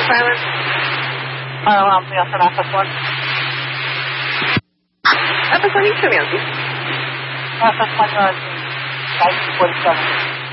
silence. Alpha 1. Alpha 1, nincs semmi az is. Alpha 1, 47.